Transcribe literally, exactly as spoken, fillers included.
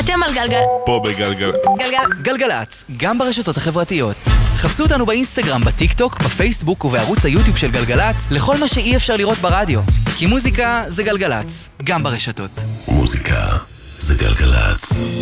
אתם על גלגל. פה בגלגל. גלגל. גלגלצ, גם ברשתות החברתיות. חפשו אותנו באינסטגרם, בטיק טוק, בפייסבוק ובערוץ היוטיוב של גלגלצ, לכל מה שאי אפשר לראות ברדיו. כי מוזיקה זה גלגלצ, גם ברשתות. מוזיקה זה גלגלצ.